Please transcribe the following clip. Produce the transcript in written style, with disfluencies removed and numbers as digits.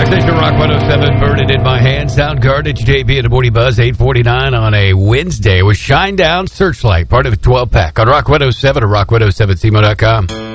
Rock Station, Rock 107, Burning in My Hand. Soundgarden, JB at the Morning Buzz, 8:49 on a Wednesday with Shinedown Searchlight, part of the 12-pack on Rock 107 or rock107cmo.com.